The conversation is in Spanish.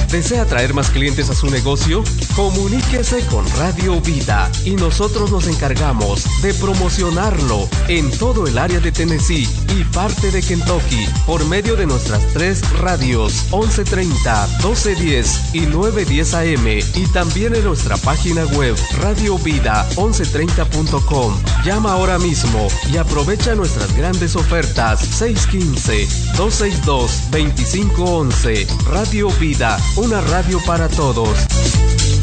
¿Desea traer más clientes a su negocio? Comuníquese con Radio Vida y nosotros nos encargamos de promocionarlo en todo el área de Tennessee y parte de Kentucky por medio de nuestras 3 radios 1130, 1210 y 910 AM y también en nuestra página web radiovida1130.com. Llama ahora mismo y aprovecha nuestras grandes ofertas 615-262-2511. Radio Vida, una radio para todos.